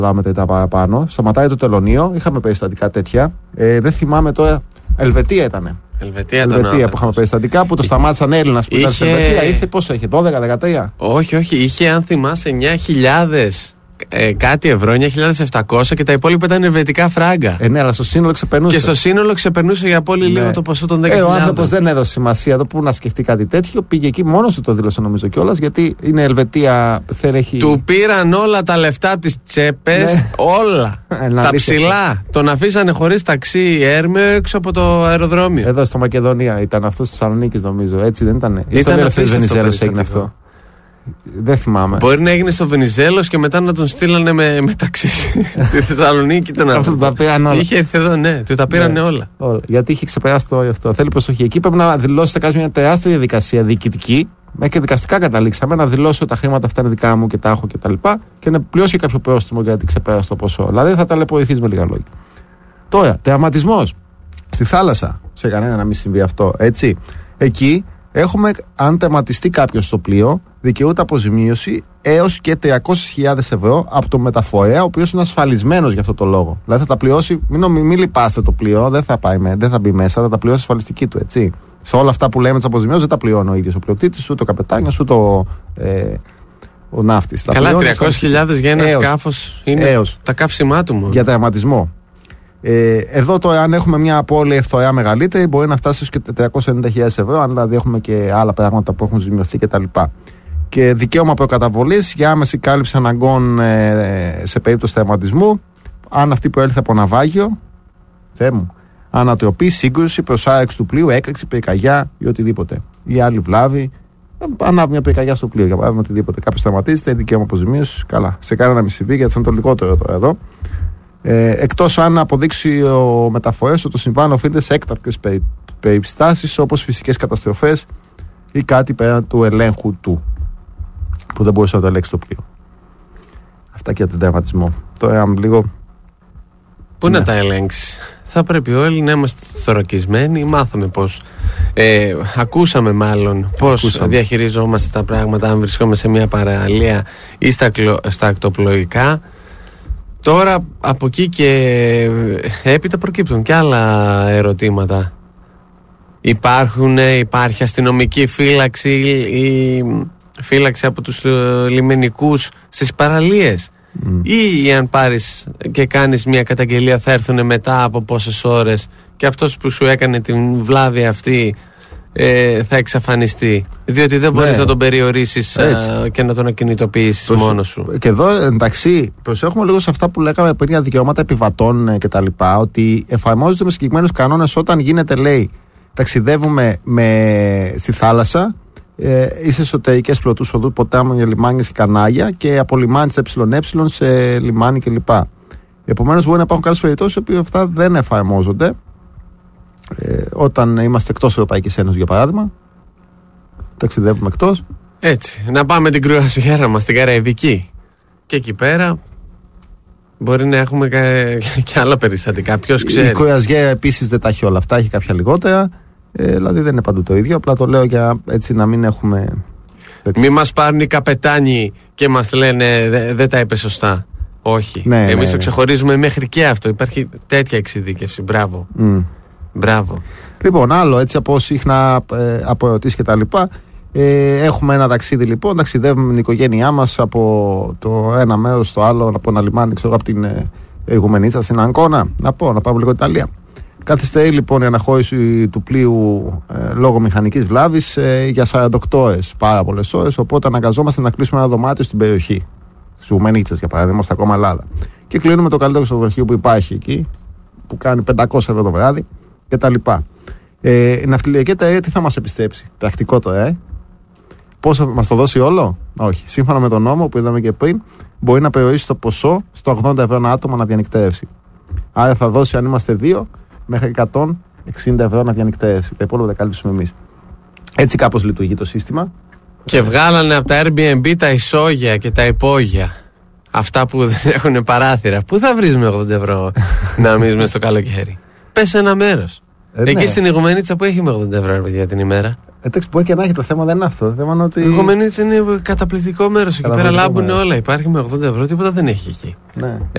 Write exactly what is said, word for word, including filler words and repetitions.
δάμε τα παραπάνω. Σταματάει το τελωνείο, είχαμε περιστατικά τέτοια. Ε, δεν θυμάμαι τώρα. Ελβετία ήτανε. Ελβετία, Ελβετία που είχαμε περιστατικά που το σταμάτησαν Έλληνας που είχε... ήταν στην Ελβετία. Είχε πόσο είχε, δώδεκα δεκατρία. Όχι, όχι, είχε αν θυμάσαι εννιά χιλιάδες ε, κάτι ευρώ, εννιά χιλιάδες επτακόσια και τα υπόλοιπα ήταν ελβετικά φράγκα. Ε, ναι, αλλά στο σύνολο ξεπερνούσε. Και στο σύνολο ξεπερνούσε για πολύ ναι. λίγο το ποσό των δέκα χιλιάδες. Ε, ο άνθρωπος δεν έδωσε σημασία το που να σκεφτεί κάτι τέτοιο. Πήγε εκεί, μόνος του το δήλωσε νομίζω κιόλας, γιατί είναι Ελβετία. Έχει... Του πήραν όλα τα λεφτά από τις τσέπες, ναι. όλα. τα ψηλά. Τον αφήσανε χωρίς ταξί έρμεο έξω από το αεροδρόμιο. Εδώ στο Μακεδονία ήταν αυτό, στη Θεσσαλονίκη νομίζω. Έτσι δεν ήταν. Ήταν στο Βενιζέλος έγινε αυτό. Δεν θυμάμαι. Μπορεί να έγινε στο Βενιζέλος και μετά να τον στείλανε με, με ταξί στη Θεσσαλονίκη. Αυτό τα πήραν όλα. Είχε έρθει εδώ, ναι, του τα πήρανε ναι, όλα. όλα. Γιατί είχε ξεπεράσει το αυτό. Θέλει προσοχή. Εκεί πρέπει να δηλώσει, θα κάνει μια τεράστια διαδικασία διοικητική. Μέχρι και δικαστικά καταλήξαμε να δηλώσει ότι τα χρήματα αυτά είναι δικά μου και τα έχω κτλ. Και, και να πληρώσει και κάποιο πρόστιμο γιατί ξεπέρασε το ποσό. Δηλαδή θα ταλαιπωρηθεί με λίγα λόγια. Τώρα, τερματισμός στη θάλασσα. Σε κανένα να μην συμβεί αυτό. Έτσι. Εκεί έχουμε, αν τερματιστεί κάποιο στο πλοίο, δικαιούται αποζημίωση έως και τριακόσιες χιλιάδες ευρώ από το μεταφορέα, ο οποίος είναι ασφαλισμένος για αυτό το λόγο. Δηλαδή θα τα πληρώσει, μην, μην, μην λυπάστε το πλοίο, δεν θα, πάει με, δεν θα μπει μέσα, θα τα πληρώσει ασφαλιστική του, έτσι. Σε όλα αυτά που λέμε τις αποζημιώσεις δεν τα πληρώνει ο ίδιος ο πλειοκτήτης, ούτε ο καπετάνιος, ούτε ο, ε, ο ναύτης. Καλά, τριακόσιες χιλιάδες για ένα σκάφος είναι έως. Τα καύσιμά του μόνο. Για τερματισμό. Ε, εδώ τώρα, αν έχουμε μια απώλεια ευθορέα μεγαλύτερη, μπορεί να φτάσει και τριακόσιες ενενήντα χιλιάδες ευρώ, αν δηλαδή έχουμε και άλλα πράγματα που έχουν ζημιωθεί κτλ. Και δικαίωμα προκαταβολής για άμεση κάλυψη αναγκών ε, σε περίπτωση τερματισμού, αν αυτή προέλθει από ναυάγιο, Θεέ μου, ανατροπή, σύγκρουση, προσάρεξη του πλοίου, έκρηξη, πυρκαγιά ή οτιδήποτε. Ή άλλη βλάβη, ανάβει μια πυρκαγιά στο πλοίο, για παράδειγμα, οτιδήποτε. Κάποιο τερματίζεται, δικαίωμα αποζημίωση, καλά. Σε κανένα μη συμβεί, γιατί αυτό είναι το λιγότερο τώρα εδώ. Ε, εκτός αν αποδείξει ο μεταφορέας ότι το συμβάν οφείλεται σε έκτακτες περι, περιστάσεις όπως φυσικές καταστροφές ή κάτι πέραν του ελέγχου του, που δεν μπορούσε να το ελέγξει το πλοίο. Αυτά και για τον τερματισμό. Τώρα λίγο. Πού ναι. να τα ελέγξει. Θα πρέπει όλοι να είμαστε θωρακισμένοι. Μάθαμε πώς. Ε, ακούσαμε μάλλον πώς ακούσαμε. διαχειριζόμαστε τα πράγματα αν βρισκόμαστε σε μια παραλία ή στα, στα ακτοπλοϊκά. Τώρα από εκεί και έπειτα προκύπτουν και άλλα ερωτήματα. Υπάρχουν, υπάρχει αστυνομική φύλαξη ή φύλαξη από τους λιμενικούς στις παραλίες mm. ή αν πάρεις και κάνεις μια καταγγελία θα έρθουν μετά από πόσες ώρες και αυτός που σου έκανε την βλάβη αυτή ε, θα εξαφανιστεί, διότι δεν μπορείς ναι. να τον περιορίσεις α, και να τον ακινητοποιήσεις Προσ... μόνος σου. Και εδώ εντάξει προσέχουμε λίγο σε αυτά που λέγαμε πριν για δικαιώματα επιβατών και τα λοιπά, ότι εφαρμόζονται με συγκεκριμένους κανόνες όταν γίνεται, λέει, ταξιδεύουμε με... στη θάλασσα ε, ή σε εσωτερικές πλωτούς οδούς, ποτάμια για λιμάνια και κανάλια και από λιμάνι σε ΕΕ σε λιμάνι κλπ. Επομένως μπορεί να υπάρχουν κάποιες περιπτώσεις όπου αυτά δεν εφαρμόζονται. Ε, όταν είμαστε εκτός Ευρωπαϊκής Ένωσης, για παράδειγμα, ταξιδεύουμε εκτός. Έτσι, να πάμε την κρουαζιέρα μας στην Καραϊβική. Και εκεί πέρα μπορεί να έχουμε και, και άλλα περιστατικά. Ποιος ξέρει. Η κρουαζιέρα επίσης δεν τα έχει όλα αυτά, έχει κάποια λιγότερα. Ε, δηλαδή δεν είναι παντού το ίδιο. Απλά το λέω για έτσι να μην έχουμε. Μη μας πάρουν οι καπετάνοι και μας λένε δεν δε τα είπε σωστά. Όχι. Ναι, Εμείς ναι, το ναι. ξεχωρίζουμε μέχρι και αυτό. Υπάρχει τέτοια εξειδίκευση. Μπράβο. Mm. Μπράβο. Λοιπόν, άλλο έτσι από συχνά ε, από ερωτήσεις και τα λοιπά. Ε, έχουμε ένα ταξίδι λοιπόν. Ταξιδεύουμε με την οικογένειά μας από το ένα μέρος στο άλλο, από ένα λιμάνι, ξέρω, από την ε, Ιγουμενίτσα στην Αγκώνα. Να πω, να πάμε λίγο Ιταλία. Καθυστερεί λοιπόν η αναχώρηση του πλοίου ε, λόγω μηχανικής βλάβης ε, για σαράντα οκτώ ώρες, πάρα πολλές ώρες. Οπότε αναγκαζόμαστε να κλείσουμε ένα δωμάτιο στην περιοχή. Στις Ιγουμενίτσες, για παράδειγμα, στα ακόμα Ελλάδα. Και κλείνουμε το καλύτερο ξενοδοχείο που υπάρχει εκεί, που κάνει πεντακόσια ευρώ το βράδυ κτλ. Ε, η ναυτιλιακή εταιρεία τι θα μας επιστρέψει, πρακτικό τώρα, ε. Πώς θα μας το δώσει όλο? Όχι. Σύμφωνα με τον νόμο που είδαμε και πριν, μπορεί να περιορίσει το ποσό στο ογδόντα ευρώ ένα άτομο να διανυκτέρευσει. Άρα θα δώσει, αν είμαστε δύο, μέχρι εκατόν εξήντα ευρώ να διανυκτέρευσει. Τα υπόλοιπα τα καλύψουμε εμείς. Έτσι κάπως λειτουργεί το σύστημα. Και βγάλανε από τα Airbnb τα ισόγεια και τα υπόγεια. Αυτά που δεν έχουν παράθυρα. Πού θα βρεις με ογδόντα ευρώ να μείνεις μες στο καλοκαίρι? Πες ένα μέρος. Ε, εκεί ναι. Στην Ιγουμενίτσα που έχει με ογδόντα ευρώ παιδιά την ημέρα. Εντάξει, μπορεί και να έχει, το θέμα δεν είναι αυτό. Το θέμα είναι ότι. Η Κομενίτσα είναι καταπληκτικό μέρος εκεί πέρα, λάμπουν όλα. Υπάρχει με ογδόντα ευρώ, τίποτα δεν έχει εκεί. Ναι.